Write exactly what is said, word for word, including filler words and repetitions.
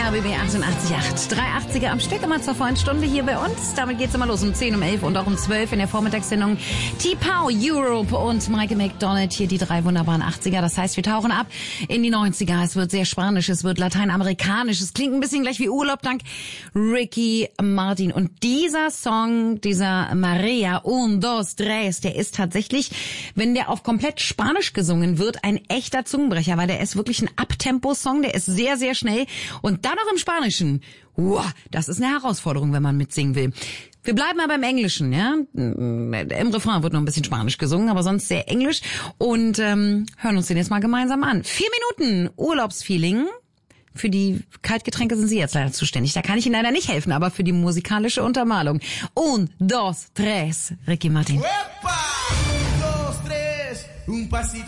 R B B achtundachtzig Komma acht. drei achtziger am Stück, immer zur vollen Stunde hier bei uns. Damit geht's immer los um zehn, um elf und auch um zwölf in der Vormittagssendung. T-Pow, Europe und Michael McDonald, hier die drei wunderbaren achtziger. Das heißt, wir tauchen ab in die neunziger. Es wird sehr spanisch, es wird lateinamerikanisch. Es klingt ein bisschen gleich wie Urlaub dank Ricky Martin. Und dieser Song, dieser Maria, un, dos, tres, der ist tatsächlich, wenn der auf komplett Spanisch gesungen wird, ein echter Zungenbrecher, weil der ist wirklich ein Abtempo-Song, der ist sehr, sehr schnell. Und dann noch im Spanischen. Wow, das ist eine Herausforderung, wenn man mitsingen will. Wir bleiben aber im Englischen, ja. Im Refrain wird noch ein bisschen Spanisch gesungen, aber sonst sehr Englisch. Und ähm, hören uns den jetzt mal gemeinsam an. Vier Minuten Urlaubsfeeling. Für die Kaltgetränke sind Sie jetzt leider zuständig. Da kann ich Ihnen leider nicht helfen, aber für die musikalische Untermalung. Un, dos, tres, Ricky Martin. Epa! Un, dos, tres, un pasito.